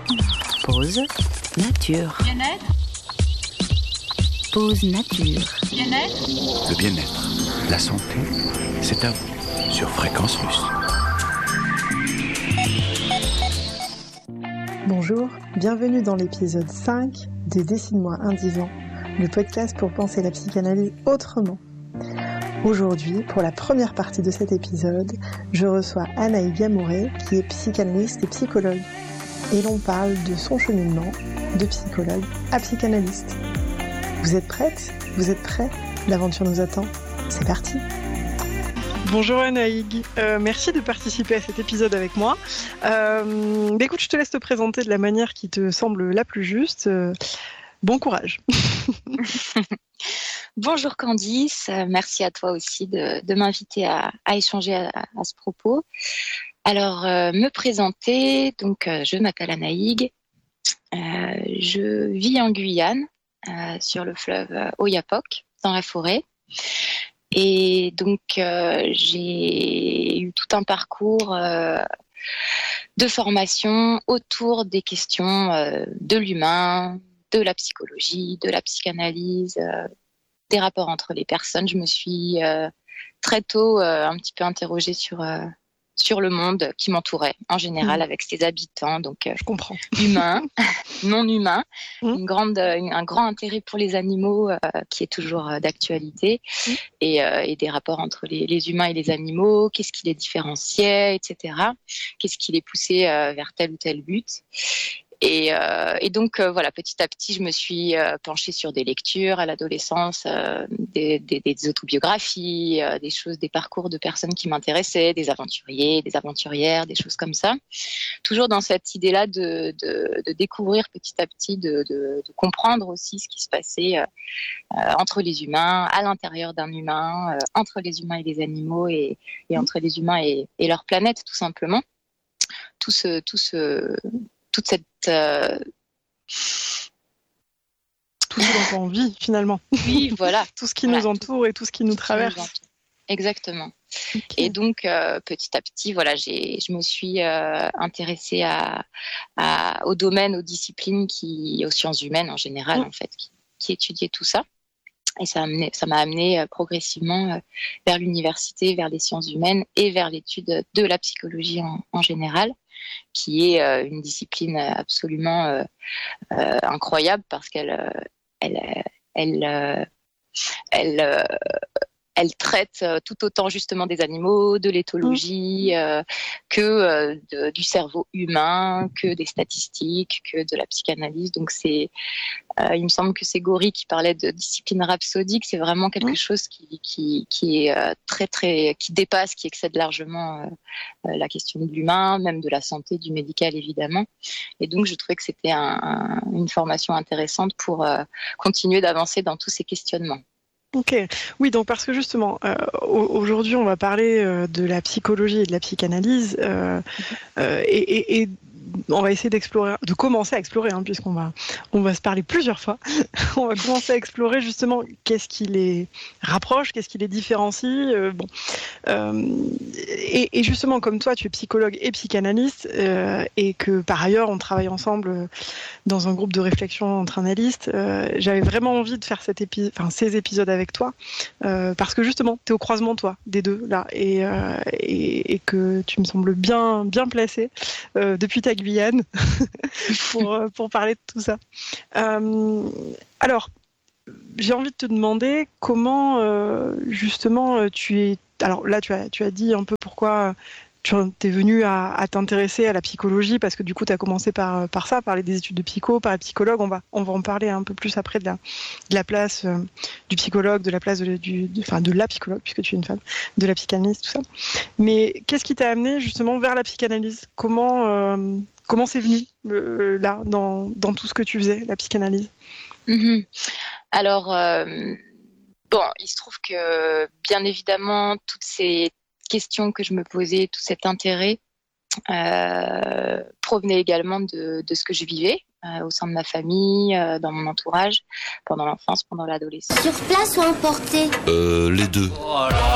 Pause nature. Bien-être. Pause nature. Bien-être. Le bien-être, la santé, c'est à vous sur Fréquence Russe. Bonjour, bienvenue dans l'épisode 5 de Dessine-moi un divan, le podcast pour penser la psychanalyse autrement. Aujourd'hui, pour la première partie de cet épisode, je reçois Anaïg Gamouret, qui est psychanalyste et psychologue. Et l'on parle de son cheminement de psychologue à psychanalyste. Vous êtes prête ? Vous êtes prêts ? L'aventure nous attend. C'est parti ! Bonjour Anaïg, merci de participer à cet épisode avec moi. Écoute, je te laisse te présenter de la manière qui te semble la plus juste. Bon courage. Bonjour Candice, merci à toi aussi de m'inviter à échanger à ce propos. Alors, me présenter, donc je m'appelle Anaïg, je vis en Guyane, sur le fleuve Oyapock, dans la forêt. Et donc, j'ai eu tout un parcours de formation autour des questions de l'humain, de la psychologie, de la psychanalyse, des rapports entre les personnes. Je me suis très tôt un petit peu interrogée sur le monde qui m'entourait en général, avec ses habitants, donc je comprends. Humains, non humains, un grand intérêt pour les animaux qui est toujours d'actualité, et des rapports entre les humains et les animaux, qu'est-ce qui les différenciait, etc. Qu'est-ce qui les poussait vers tel ou tel but. Et donc voilà, petit à petit, je me suis penchée sur des lectures à l'adolescence, des autobiographies, des parcours de personnes qui m'intéressaient, des aventuriers, des aventurières, des choses comme ça. Toujours dans cette idée-là de découvrir petit à petit, de comprendre aussi ce qui se passait entre les humains, à l'intérieur d'un humain, entre les humains et les animaux, et entre les humains et leur planète, tout simplement. Toute cette tout ce dont on vit finalement. Oui, voilà. Tout ce qui nous entoure et tout ce qui nous traverse. Exactement. Okay. Et donc petit à petit, voilà, je me suis intéressée au domaine, aux disciplines aux sciences humaines en général, en fait, qui étudiaient tout ça. Et ça m'a amené progressivement vers l'université, vers les sciences humaines et vers l'étude de la psychologie en général, qui est une discipline absolument incroyable parce qu'elle traite tout autant justement des animaux, de l'éthologie, que du cerveau humain, que des statistiques, que de la psychanalyse. Donc il me semble que c'est Gori qui parlait de discipline rhapsodique. C'est vraiment quelque chose qui est très très, qui dépasse, qui excède largement la question de l'humain, même de la santé, du médical évidemment. Et donc je trouvais que c'était une formation intéressante pour continuer d'avancer dans tous ces questionnements. Ok, oui, donc parce que justement, aujourd'hui on va parler de la psychologie et de la psychanalyse, et on va essayer de commencer à explorer, puisqu'on va se parler plusieurs fois. On va commencer à explorer justement qu'est-ce qui les rapproche, qu'est-ce qui les différencie. Et justement, comme toi, tu es psychologue et psychanalyste, et que par ailleurs on travaille ensemble dans un groupe de réflexion entre analystes, j'avais vraiment envie de faire ces épisodes avec toi, parce que justement, tu es au croisement, toi, des deux là, et que tu me sembles bien placé depuis ta Guyane pour parler de tout ça. Alors, j'ai envie de te demander comment justement tu es. Alors là, tu as dit un peu pourquoi tu es venu à t'intéresser à la psychologie, parce que du coup, tu as commencé par ça, parler des études de psycho, par les psychologues. On va en parler un peu plus après de la place du psychologue, de la place de la psychologue, puisque tu es une femme, de la psychanalyse, tout ça. Mais qu'est-ce qui t'a amené justement vers la psychanalyse ? Comment c'est venu là, dans tout ce que tu faisais, la psychanalyse ? Alors, bon, il se trouve que, bien évidemment, toutes ces questions que je me posais, tout cet intérêt provenait également de ce que je vivais au sein de ma famille, dans mon entourage, pendant l'enfance, pendant l'adolescence. Sur place ou importé ? Les deux. Oh là